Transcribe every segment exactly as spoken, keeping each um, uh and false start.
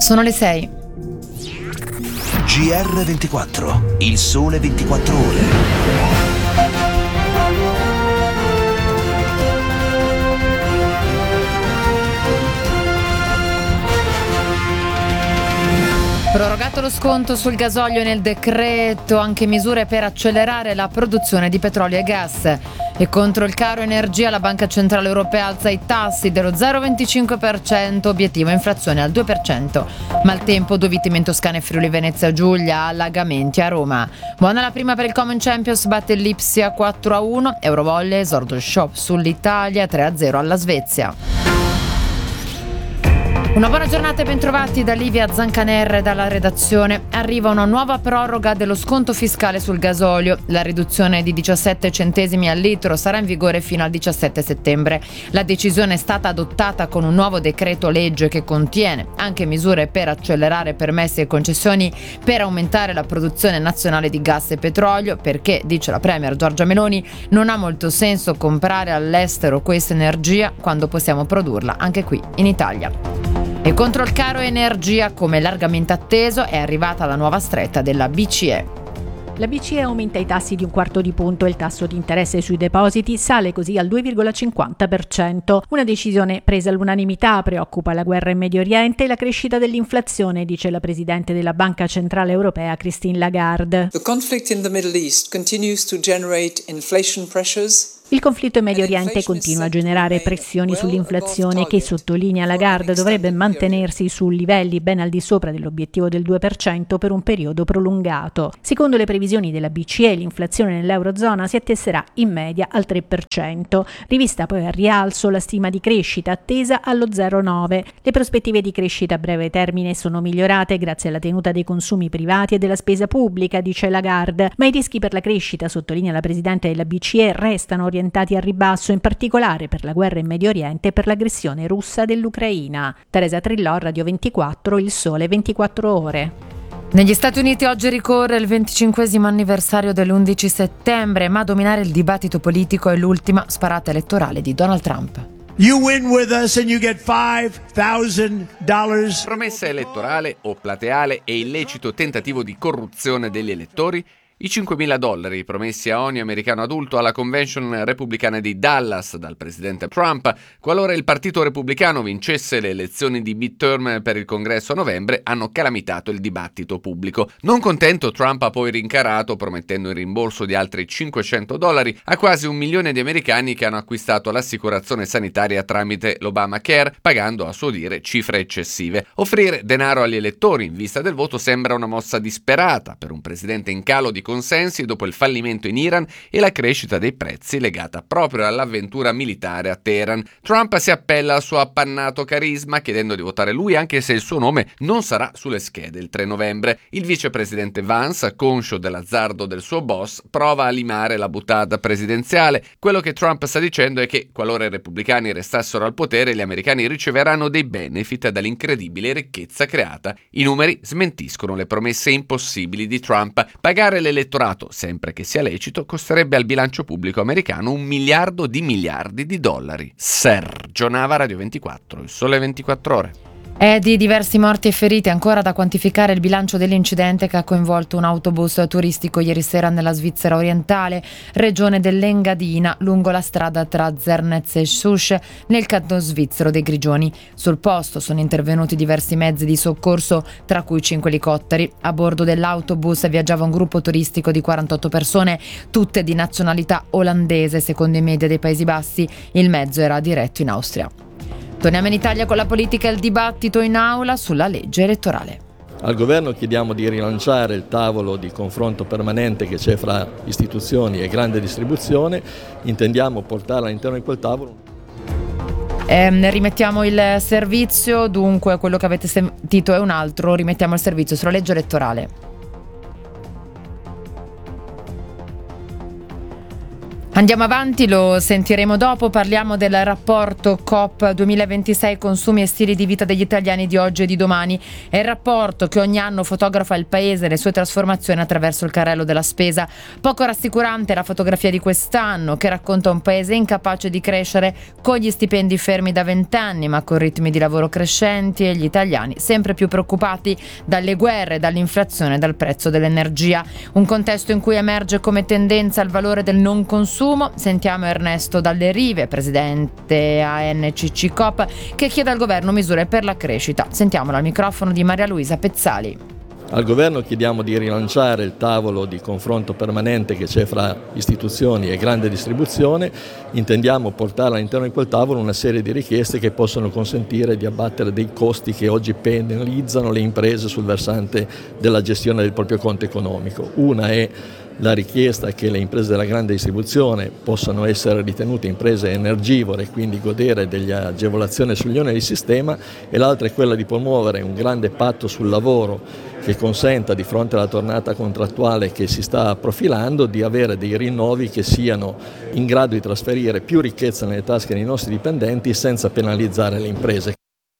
Sono le sei. G R ventiquattro, il sole ventiquattro ore. Prorogato lo sconto sul gasolio nel decreto, anche misure per accelerare la produzione di petrolio e gas. E contro il caro energia la Banca Centrale Europea alza i tassi dello zero virgola venticinque per cento, obiettivo inflazione al due per cento. Maltempo, due vittime in Toscana e Friuli Venezia Giulia, allagamenti a Roma. Buona la prima per il Common Champions, batte l'Ipsia quattro a uno, Eurovolley, esordio shop sull'Italia tre a zero alla Svezia. Una buona giornata e bentrovati da Livia Zancaner dalla redazione. Arriva una nuova proroga dello sconto fiscale sul gasolio. La riduzione di diciassette centesimi al litro sarà in vigore fino al diciassette settembre. La decisione è stata adottata con un nuovo decreto legge che contiene anche misure per accelerare permessi e concessioni per aumentare la produzione nazionale di gas e petrolio, perché, dice la Premier Giorgia Meloni, non ha molto senso comprare all'estero questa energia quando possiamo produrla anche qui in Italia. E contro il caro energia, come largamente atteso, è arrivata la nuova stretta della B C E. La B C E aumenta i tassi di un quarto di punto e il tasso di interesse sui depositi sale così al due virgola cinquanta per cento. Una decisione presa all'unanimità, preoccupa la guerra in Medio Oriente e la crescita dell'inflazione, dice la presidente della Banca Centrale Europea Christine Lagarde. The conflict in the Middle East continues to generate inflation pressures. Il conflitto in Medio Oriente continua a generare pressioni sull'inflazione che, sottolinea Lagarde, dovrebbe mantenersi su livelli ben al di sopra dell'obiettivo del due per cento per un periodo prolungato. Secondo le previsioni della B C E, l'inflazione nell'Eurozona si attesterà in media al tre per cento. Rivista poi al rialzo la stima di crescita attesa allo zero virgola nove. Le prospettive di crescita a breve termine sono migliorate grazie alla tenuta dei consumi privati e della spesa pubblica, dice Lagarde, ma i rischi per la crescita, sottolinea la presidente della B C E, restano orientati al ribasso, in particolare per la guerra in Medio Oriente e per l'aggressione russa dell'Ucraina. Teresa Trillò, Radio ventiquattro, il sole ventiquattro ore. Negli Stati Uniti oggi ricorre il venticinquesimo anniversario dell'undici settembre, ma a dominare il dibattito politico è l'ultima sparata elettorale di Donald Trump. You win with us and you get five thousand dollars. Promessa elettorale o plateale e illecito tentativo di corruzione degli elettori? I cinquemila dollari promessi a ogni americano adulto alla convention repubblicana di Dallas dal presidente Trump, qualora il partito repubblicano vincesse le elezioni di midterm per il congresso a novembre, hanno calamitato il dibattito pubblico. Non contento, Trump ha poi rincarato promettendo il rimborso di altri cinquecento dollari a quasi un milione di americani che hanno acquistato l'assicurazione sanitaria tramite l'Obamacare, pagando a suo dire cifre eccessive. Offrire denaro agli elettori in vista del voto sembra una mossa disperata per un presidente in calo di consensi dopo il fallimento in Iran e la crescita dei prezzi legata proprio all'avventura militare a Teheran. Trump si appella al suo appannato carisma chiedendo di votare lui anche se il suo nome non sarà sulle schede il tre novembre. Il vicepresidente Vance, conscio dell'azzardo del suo boss, prova a limare la boutade presidenziale. Quello che Trump sta dicendo è che qualora i repubblicani restassero al potere, gli americani riceveranno dei benefit dall'incredibile ricchezza creata. I numeri smentiscono le promesse impossibili di Trump. Pagare le L'elettorato, sempre che sia lecito, costerebbe al bilancio pubblico americano un miliardo di miliardi di dollari. Sergio Nava, Radio ventiquattro, il sole ventiquattro ore. È di diversi morti e feriti, ancora da quantificare il bilancio dell'incidente che ha coinvolto un autobus turistico ieri sera nella Svizzera orientale, regione dell'Engadina, lungo la strada tra Zernez e Susch, nel canton svizzero dei Grigioni. Sul posto sono intervenuti diversi mezzi di soccorso, tra cui cinque elicotteri. A bordo dell'autobus viaggiava un gruppo turistico di quarantotto persone, tutte di nazionalità olandese, secondo i media dei Paesi Bassi. Il mezzo era diretto in Austria. Torniamo in Italia con la politica e il dibattito in aula sulla legge elettorale. Al governo chiediamo di rilanciare il tavolo di confronto permanente che c'è fra istituzioni e grande distribuzione. Intendiamo portarla all'interno di quel tavolo. Eh, rimettiamo il servizio, dunque quello che avete sentito è un altro, rimettiamo il servizio sulla legge elettorale. Andiamo avanti, lo sentiremo dopo, parliamo del rapporto C O P duemilaventisei consumi e stili di vita degli italiani di oggi e di domani. È il rapporto che ogni anno fotografa il paese e le sue trasformazioni attraverso il carrello della spesa. Poco rassicurante la fotografia di quest'anno, che racconta un paese incapace di crescere, con gli stipendi fermi da vent'anni ma con ritmi di lavoro crescenti, e gli italiani sempre più preoccupati dalle guerre, dall'inflazione e dal prezzo dell'energia. Un contesto in cui emerge come tendenza il valore del non consumo. Sentiamo Ernesto Dalle Rive, presidente A N C C C O P, che chiede al governo misure per la crescita. Sentiamolo al microfono di Maria Luisa Pezzali. Al governo chiediamo di rilanciare il tavolo di confronto permanente che c'è fra istituzioni e grande distribuzione. Intendiamo portare all'interno di quel tavolo una serie di richieste che possono consentire di abbattere dei costi che oggi penalizzano le imprese sul versante della gestione del proprio conto economico. Una è la richiesta che le imprese della grande distribuzione possano essere ritenute imprese energivore e quindi godere delle agevolazioni sugli oneri di sistema, e l'altra è quella di promuovere un grande patto sul lavoro che consenta, di fronte alla tornata contrattuale che si sta profilando, di avere dei rinnovi che siano in grado di trasferire più ricchezza nelle tasche dei nostri dipendenti senza penalizzare le imprese.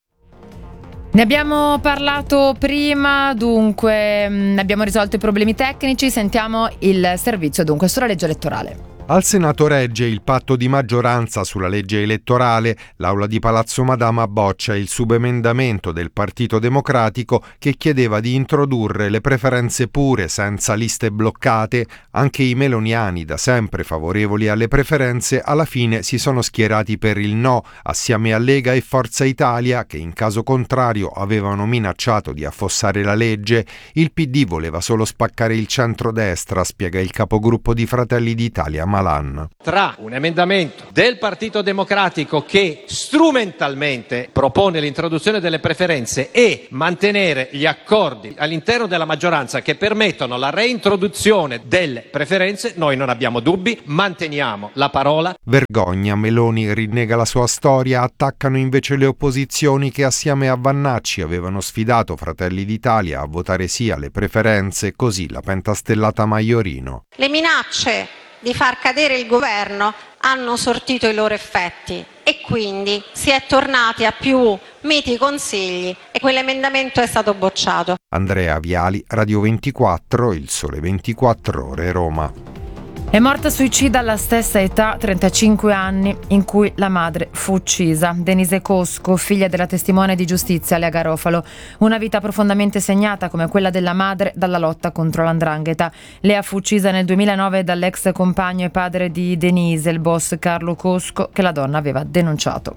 Ne abbiamo parlato prima, dunque mh, abbiamo risolto i problemi tecnici, sentiamo il servizio dunque sulla legge elettorale. Al Senato regge il patto di maggioranza sulla legge elettorale. L'Aula di Palazzo Madama boccia il subemendamento del Partito Democratico che chiedeva di introdurre le preferenze pure senza liste bloccate. Anche i meloniani, da sempre favorevoli alle preferenze, alla fine si sono schierati per il no, assieme a Lega e Forza Italia, che in caso contrario avevano minacciato di affossare la legge. Il P D voleva solo spaccare il centrodestra, spiega il capogruppo di Fratelli d'Italia Malan. Tra un emendamento del Partito Democratico che strumentalmente propone l'introduzione delle preferenze e mantenere gli accordi all'interno della maggioranza che permettono la reintroduzione delle preferenze, noi non abbiamo dubbi, manteniamo la parola. Vergogna, Meloni rinnega la sua storia, attaccano invece le opposizioni che assieme a Vannacci avevano sfidato Fratelli d'Italia a votare sì alle preferenze, così la pentastellata Maiorino. Le minacce di far cadere il governo hanno sortito i loro effetti e quindi si è tornati a più miti consigli e quell'emendamento è stato bocciato. Andrea Viali, Radio ventiquattro, Il Sole ventiquattro Ore, Roma. È morta suicida alla stessa età, trentacinque anni, in cui la madre fu uccisa. Denise Cosco, figlia della testimone di giustizia Lea Garofalo. Una vita profondamente segnata, come quella della madre, dalla lotta contro l'andrangheta. Lea fu uccisa nel duemilanove dall'ex compagno e padre di Denise, il boss Carlo Cosco, che la donna aveva denunciato.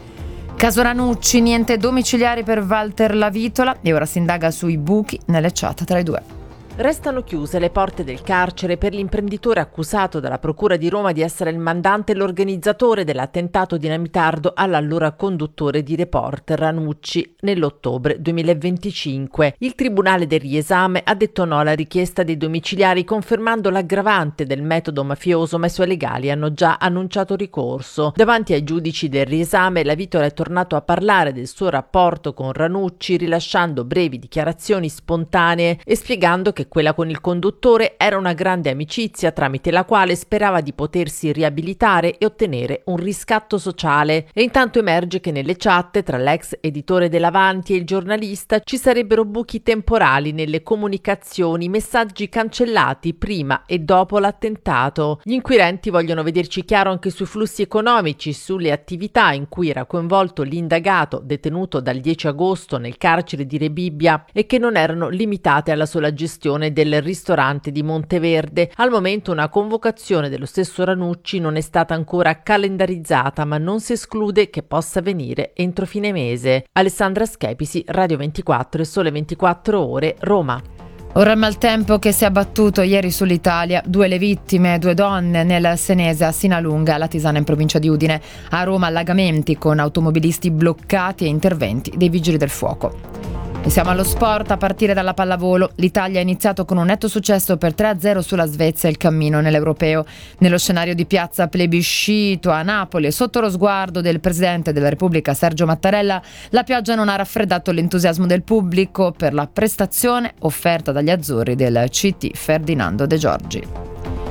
Caso Ranucci, niente domiciliari per Walter Lavitola e ora si indaga sui buchi nelle chat tra i due. Restano chiuse le porte del carcere per l'imprenditore accusato dalla Procura di Roma di essere il mandante e l'organizzatore dell'attentato dinamitardo all'allora conduttore di Reporter Ranucci nell'ottobre duemilaventicinque. Il Tribunale del Riesame ha detto no alla richiesta dei domiciliari, confermando l'aggravante del metodo mafioso, ma i suoi legali hanno già annunciato ricorso. Davanti ai giudici del Riesame, Lavitola è tornato a parlare del suo rapporto con Ranucci, rilasciando brevi dichiarazioni spontanee e spiegando che quella con il conduttore era una grande amicizia tramite la quale sperava di potersi riabilitare e ottenere un riscatto sociale. E intanto emerge che nelle chat tra l'ex editore dell'Avanti e il giornalista ci sarebbero buchi temporali nelle comunicazioni, messaggi cancellati prima e dopo l'attentato. Gli inquirenti vogliono vederci chiaro anche sui flussi economici, sulle attività in cui era coinvolto l'indagato detenuto dal dieci agosto nel carcere di Rebibbia e che non erano limitate alla sola gestione del ristorante di Monteverde. Al momento una convocazione dello stesso Ranucci non è stata ancora calendarizzata, ma non si esclude che possa avvenire entro fine mese. Alessandra Schepisi, Radio ventiquattro e Sole ventiquattro Ore, Roma. Ora il maltempo che si è abbattuto ieri sull'Italia, due le vittime, due donne nel Senese a Sinalunga, la Tisana in provincia di Udine. A Roma allagamenti con automobilisti bloccati e interventi dei vigili del fuoco. E siamo allo sport, a partire dalla pallavolo. L'Italia ha iniziato con un netto successo per tre a zero sulla Svezia e il cammino nell'Europeo. Nello scenario di piazza plebiscito a Napoli e sotto lo sguardo del Presidente della Repubblica Sergio Mattarella, la pioggia non ha raffreddato l'entusiasmo del pubblico per la prestazione offerta dagli azzurri del C T Ferdinando De Giorgi.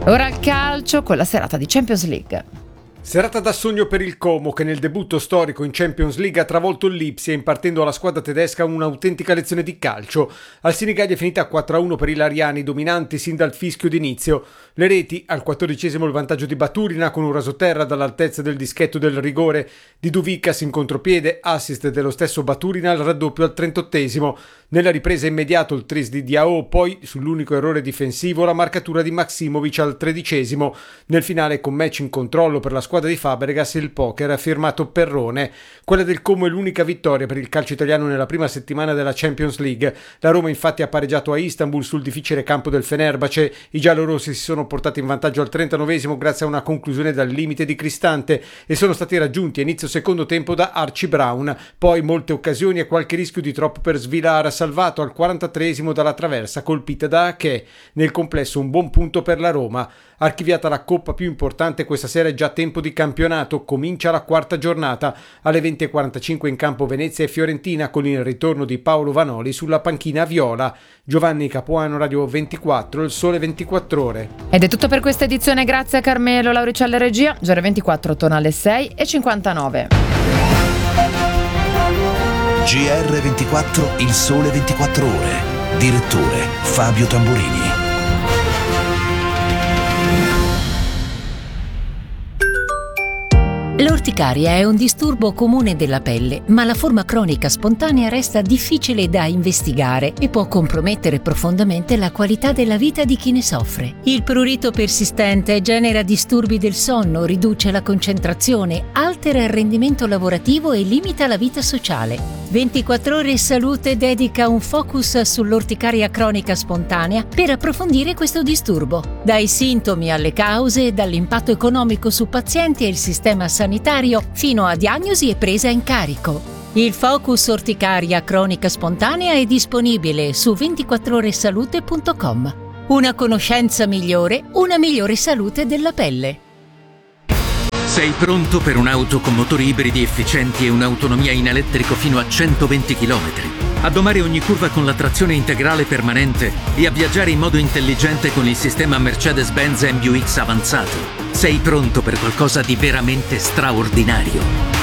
Ora il calcio con la serata di Champions League. Serata da sogno per il Como, che nel debutto storico in Champions League ha travolto il Lipsia, impartendo alla squadra tedesca un'autentica lezione di calcio. Al Senigallia è finita quattro a uno per i lariani, dominanti sin dal fischio d'inizio. Le reti, al quattordicesimo il vantaggio di Baturina con un rasoterra dall'altezza del dischetto del rigore di Duvikas in contropiede, assist dello stesso Baturina al raddoppio al trentottesimo. Nella ripresa immediato il tris di Diao, poi sull'unico errore difensivo la marcatura di Maksimovic al tredicesimo. Nel finale, con match in controllo per la squadra di Fabregas, il poker ha firmato Perrone. Quella del Como è l'unica vittoria per il calcio italiano nella prima settimana della Champions League. La Roma infatti ha pareggiato a Istanbul sul difficile campo del Fenerbahce. I giallorossi si sono portati in vantaggio al trentanovesimo grazie a una conclusione dal limite di Cristante e sono stati raggiunti a inizio secondo tempo da Archie Brown. Poi molte occasioni e qualche rischio di troppo per Svilar, salvato al quarantatreesimo dalla traversa colpita da Ake. Nel complesso un buon punto per la Roma. Archiviata la coppa più importante, questa sera è già tempo di campionato, comincia la quarta giornata. Alle venti e quarantacinque in campo Venezia e Fiorentina con il ritorno di Paolo Vanoli sulla panchina viola. Giovanni Capuano, Radio ventiquattro, il Sole ventiquattro Ore. Ed è tutto per questa edizione, grazie a Carmelo Lauricella Regia. G R ventiquattro torna alle sei e cinquantanove. G R ventiquattro, il Sole ventiquattro Ore. Direttore Fabio Tamburini. L'orticaria è un disturbo comune della pelle, ma la forma cronica spontanea resta difficile da investigare e può compromettere profondamente la qualità della vita di chi ne soffre. Il prurito persistente genera disturbi del sonno, riduce la concentrazione, altera il rendimento lavorativo e limita la vita sociale. ventiquattro Ore Salute dedica un focus sull'orticaria cronica spontanea per approfondire questo disturbo, dai sintomi alle cause, dall'impatto economico su pazienti e il sistema sanitario fino a diagnosi e presa in carico. Il Focus Orticaria Cronica Spontanea è disponibile su ventiquattro ore salute punto com. Una conoscenza migliore, una migliore salute della pelle. Sei pronto per un'auto con motori ibridi efficienti e un'autonomia in elettrico fino a centoventi chilometri? A domare ogni curva con la trazione integrale permanente e a viaggiare in modo intelligente con il sistema Mercedes-Benz M B U X avanzato? Sei pronto per qualcosa di veramente straordinario?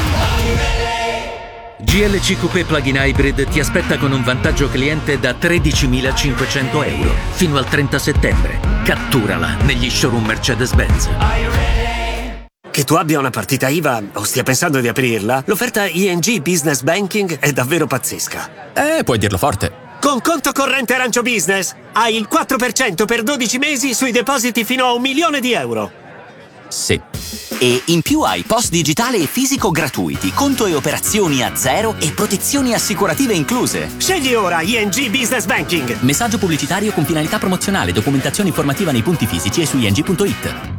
G L C Coupé Plug-in Hybrid ti aspetta con un vantaggio cliente da tredicimilacinquecento euro fino al trenta settembre. Catturala negli showroom Mercedes-Benz. Che tu abbia una partita I V A o stia pensando di aprirla, l'offerta I N G Business Banking è davvero pazzesca. Eh, puoi dirlo forte. Con conto corrente Arancio Business hai il quattro per cento per dodici mesi sui depositi fino a un milione di euro. Sì. E in più hai post digitale e fisico gratuiti, conto e operazioni a zero e protezioni assicurative incluse. Scegli ora I N G Business Banking. Messaggio pubblicitario con finalità promozionale, documentazione informativa nei punti fisici e su I N G punto it.